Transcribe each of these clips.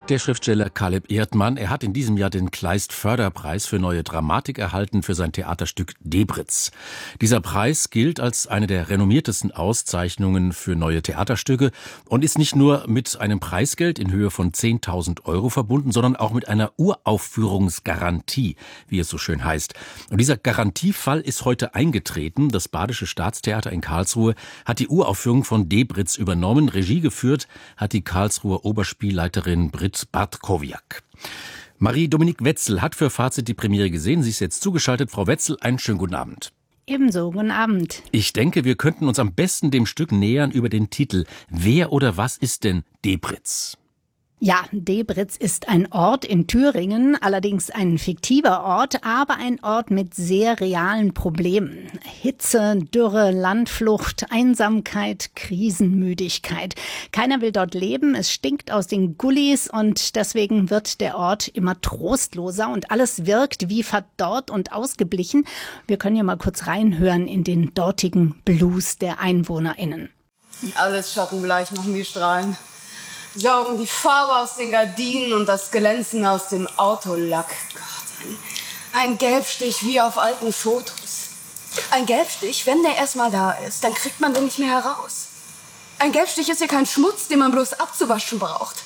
Der Schriftsteller Caleb Erdmann, er hat in diesem Jahr den Kleist-Förderpreis für neue Dramatik erhalten für sein Theaterstück Debritz. Dieser Preis gilt als eine der renommiertesten Auszeichnungen für neue Theaterstücke und ist nicht nur mit einem Preisgeld in Höhe von 10.000 Euro verbunden, sondern auch mit einer Uraufführungsgarantie, wie es so schön heißt. Und dieser Garantiefall ist heute eingetreten. Das Badische Staatstheater in Karlsruhe hat die Uraufführung von Debritz übernommen. Regie geführt hat die Karlsruher Oberspielleiterin Britt Bartkowiak. Marie-Dominique Wetzel hat für Fazit die Premiere gesehen. Sie ist jetzt zugeschaltet. Frau Wetzel, einen schönen guten Abend. Ebenso, guten Abend. Ich denke, wir könnten uns am besten dem Stück nähern über den Titel. Wer oder was ist denn Debritz? Ja, Debritz ist ein Ort in Thüringen, allerdings ein fiktiver Ort, aber ein Ort mit sehr realen Problemen. Hitze, Dürre, Landflucht, Einsamkeit, Krisenmüdigkeit. Keiner will dort leben, es stinkt aus den Gullis und deswegen wird der Ort immer trostloser und alles wirkt wie verdorrt und ausgeblichen. Wir können ja mal kurz reinhören in den dortigen Blues der EinwohnerInnen. Alles schattenbleich machen die Strahlen. Saugen die Farbe aus den Gardinen und das Glänzen aus dem Autolack. Gott, ein Gelbstich wie auf alten Fotos. Ein Gelbstich, wenn der erstmal da ist, dann kriegt man den nicht mehr heraus. Ein Gelbstich ist ja kein Schmutz, den man bloß abzuwaschen braucht.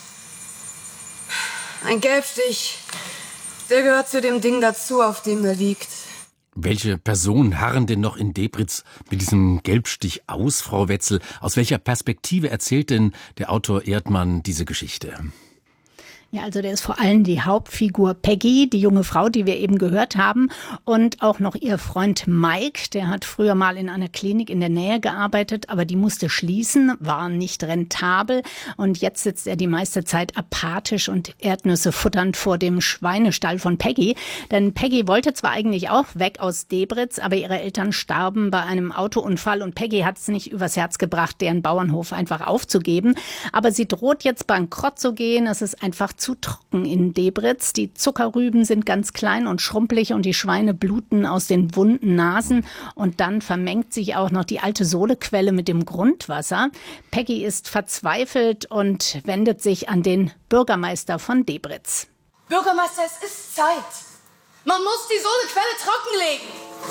Ein Gelbstich, der gehört zu dem Ding dazu, auf dem er liegt. Welche Personen harren denn noch in Debritz mit diesem Gelbstich aus, Frau Wetzel? Aus welcher Perspektive erzählt denn der Autor Erdmann diese Geschichte? Ja, also der ist vor allem die Hauptfigur Peggy, die junge Frau, die wir eben gehört haben, und auch noch ihr Freund Mike, der hat früher mal in einer Klinik in der Nähe gearbeitet, aber die musste schließen, war nicht rentabel und jetzt sitzt er die meiste Zeit apathisch und Erdnüsse futternd vor dem Schweinestall von Peggy, denn Peggy wollte zwar eigentlich auch weg aus Debritz, aber ihre Eltern starben bei einem Autounfall und Peggy hat es nicht übers Herz gebracht, deren Bauernhof einfach aufzugeben, aber sie droht jetzt bankrott zu gehen, es ist einfach zu trocken in Debritz. Die Zuckerrüben sind ganz klein und schrumpelig und die Schweine bluten aus den wunden Nasen. Und dann vermengt sich auch noch die alte Sohlequelle mit dem Grundwasser. Peggy ist verzweifelt und wendet sich an den Bürgermeister von Debritz. Bürgermeister, es ist Zeit. Man muss die Sohlequelle trockenlegen.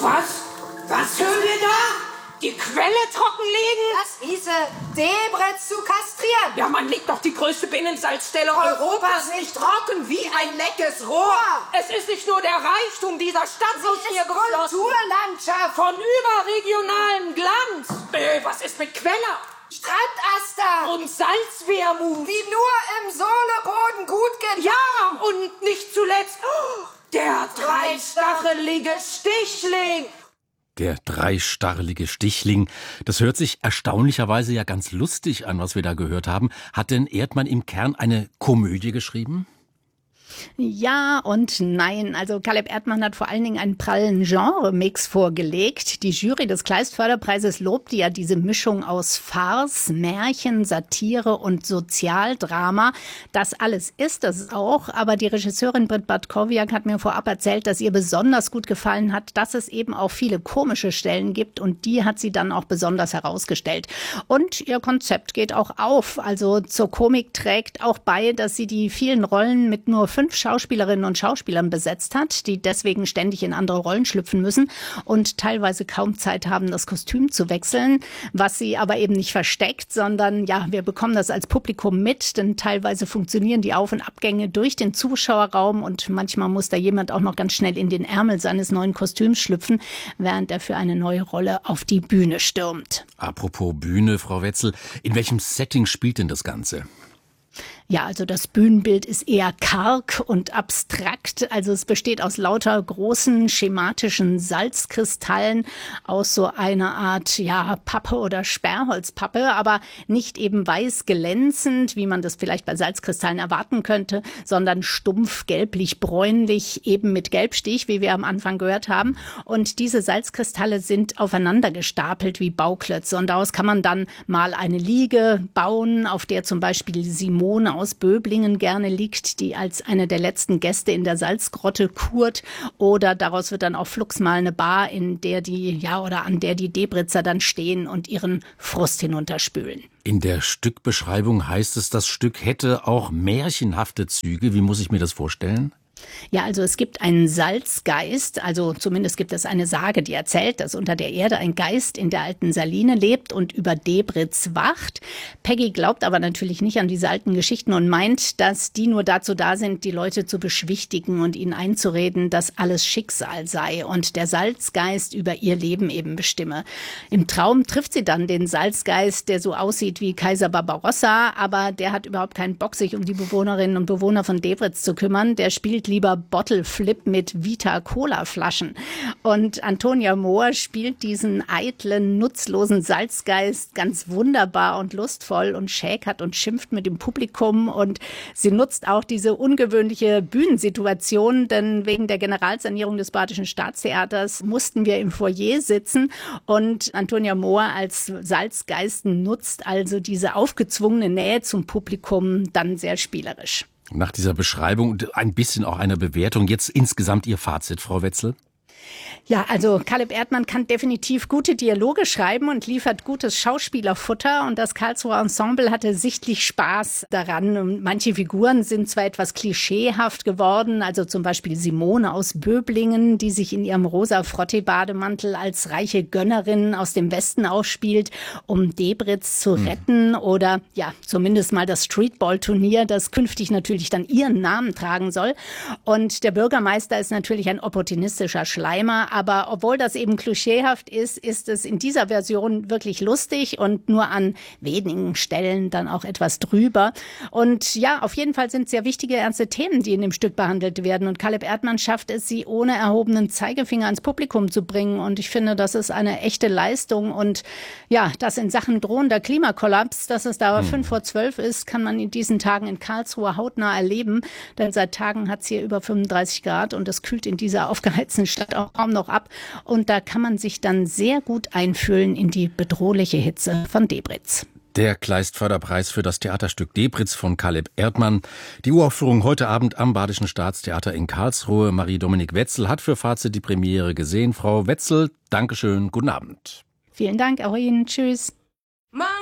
Was hören wir da? Die Quelle trockenlegen? Das hieße, Debritz zu kastrieren. Ja, man legt doch die größte Binnensalzstelle Europas nicht trocken wie ein leckes Rohr. Es ist nicht nur der Reichtum dieser Stadt aus hier geflossen. Kulturlandschaft. Von überregionalem Glanz. Was ist mit Quelle? Strandaster. Und Salzwermut. Die nur im Sohleboden gut gehen. Ja, und nicht zuletzt der dreistachelige Stichling. Der dreistarrelige Stichling. Das hört sich erstaunlicherweise ja ganz lustig an, was wir da gehört haben. Hat denn Erdmann im Kern eine Komödie geschrieben? Ja und nein. Also Caleb Erdmann hat vor allen Dingen einen prallen Genre-Mix vorgelegt. Die Jury des Kleist-Förderpreises lobte ja diese Mischung aus Farce, Märchen, Satire und Sozialdrama. Das alles ist es auch, aber die Regisseurin Britt Bartkowiak hat mir vorab erzählt, dass ihr besonders gut gefallen hat, dass es eben auch viele komische Stellen gibt und die hat sie dann auch besonders herausgestellt. Und ihr Konzept geht auch auf. Also zur Komik trägt auch bei, dass sie die vielen Rollen mit nur 5 Schauspielerinnen und Schauspielern besetzt hat, die deswegen ständig in andere Rollen schlüpfen müssen und teilweise kaum Zeit haben, das Kostüm zu wechseln, was sie aber eben nicht versteckt, sondern ja, wir bekommen das als Publikum mit, denn teilweise funktionieren die Auf- und Abgänge durch den Zuschauerraum und manchmal muss da jemand auch noch ganz schnell in den Ärmel seines neuen Kostüms schlüpfen, während er für eine neue Rolle auf die Bühne stürmt. Apropos Bühne, Frau Wetzel, in welchem Setting spielt denn das Ganze? Ja, also das Bühnenbild ist eher karg und abstrakt. Also es besteht aus lauter großen schematischen Salzkristallen aus so einer Art, ja, Pappe oder Sperrholzpappe, aber nicht eben weiß glänzend, wie man das vielleicht bei Salzkristallen erwarten könnte, sondern stumpf gelblich-bräunlich, eben mit Gelbstich, wie wir am Anfang gehört haben. Und diese Salzkristalle sind aufeinander gestapelt wie Bauklötze. Und daraus kann man dann mal eine Liege bauen, auf der zum Beispiel Simone Simone aus Böblingen gerne liegt, die als eine der letzten Gäste in der Salzgrotte kurt. Oder daraus wird dann auch flugs mal eine Bar, an der die Debritzer dann stehen und ihren Frust hinunterspülen. In der Stückbeschreibung heißt es, das Stück hätte auch märchenhafte Züge. Wie muss ich mir das vorstellen? Ja, also es gibt einen Salzgeist, also zumindest gibt es eine Sage, die erzählt, dass unter der Erde ein Geist in der alten Saline lebt und über Debritz wacht. Peggy glaubt aber natürlich nicht an diese alten Geschichten und meint, dass die nur dazu da sind, die Leute zu beschwichtigen und ihnen einzureden, dass alles Schicksal sei und der Salzgeist über ihr Leben eben bestimme. Im Traum trifft sie dann den Salzgeist, der so aussieht wie Kaiser Barbarossa, aber der hat überhaupt keinen Bock, sich um die Bewohnerinnen und Bewohner von Debritz zu kümmern. Der spielt lieber Bottle Flip mit Vita-Cola-Flaschen. Und Antonia Mohr spielt diesen eitlen, nutzlosen Salzgeist ganz wunderbar und lustvoll und schäkert und schimpft mit dem Publikum. Und sie nutzt auch diese ungewöhnliche Bühnensituation, denn wegen der Generalsanierung des Badischen Staatstheaters mussten wir im Foyer sitzen. Und Antonia Mohr als Salzgeist nutzt also diese aufgezwungene Nähe zum Publikum dann sehr spielerisch. Nach dieser Beschreibung und ein bisschen auch einer Bewertung, jetzt insgesamt Ihr Fazit, Frau Wetzel? Ja, also Caleb Erdmann kann definitiv gute Dialoge schreiben und liefert gutes Schauspielerfutter. Und das Karlsruher Ensemble hatte sichtlich Spaß daran. Und manche Figuren sind zwar etwas klischeehaft geworden, also zum Beispiel Simone aus Böblingen, die sich in ihrem rosa Frottee-Bademantel als reiche Gönnerin aus dem Westen aufspielt, um Debritz zu retten. Oder ja, zumindest mal das Streetball-Turnier, das künftig natürlich dann ihren Namen tragen soll. Und der Bürgermeister ist natürlich ein opportunistischer Schleimer. Aber obwohl das eben klischeehaft ist, ist es in dieser Version wirklich lustig und nur an wenigen Stellen dann auch etwas drüber. Und ja, auf jeden Fall sind sehr wichtige, ernste Themen, die in dem Stück behandelt werden. Und Caleb Erdmann schafft es, sie ohne erhobenen Zeigefinger ans Publikum zu bringen. Und ich finde, das ist eine echte Leistung. Und ja, das in Sachen drohender Klimakollaps, dass es da 11:55 ist, kann man in diesen Tagen in Karlsruhe hautnah erleben. Denn seit Tagen hat es hier über 35 Grad und es kühlt in dieser aufgeheizten Stadt auch kaum noch ab. Und da kann man sich dann sehr gut einfühlen in die bedrohliche Hitze von Debritz. Der Kleist-Förderpreis für das Theaterstück Debritz von Caleb Erdmann. Die Uraufführung heute Abend am Badischen Staatstheater in Karlsruhe. Marie-Dominik Wetzel hat für Fazit die Premiere gesehen. Frau Wetzel, Dankeschön, guten Abend. Vielen Dank, auch Ihnen. Tschüss.